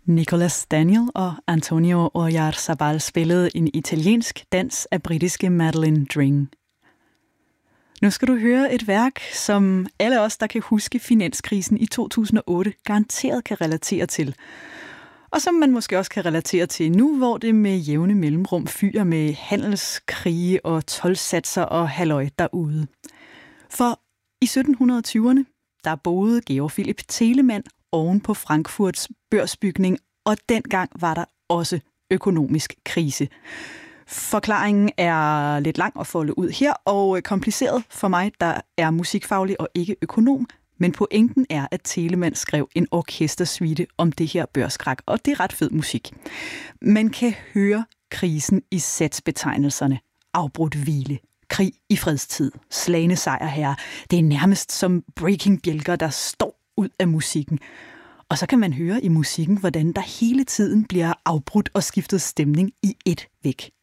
Nicolas Daniel og Antonio Oyarzabal spillede en italiensk dans af britiske Madeleine Dring. Nu skal du høre et værk, som alle os, der kan huske finanskrisen i 2008, garanteret kan relatere til. Og som man måske også kan relatere til nu, hvor det med jævne mellemrum fyrer med handelskrige og toldsatser og halløj derude. For i 1720'erne, der boede Georg Philipp Telemann oven på Frankfurts børsbygning, og dengang var der også økonomisk krise. Forklaringen er lidt lang at folde ud her, og kompliceret for mig, der er musikfaglig og ikke økonom, men pointen er, at Telemann skrev en orkestersuite om det her børskrak, og det er ret fed musik. Man kan høre krisen i satsbetegnelserne. Afbrudt hvile, krig i fredstid, slagne sejrherre. Det er nærmest som breaking bjælker, der står ud af musikken. Og så kan man høre i musikken, hvordan der hele tiden bliver afbrudt og skiftet stemning i et væk.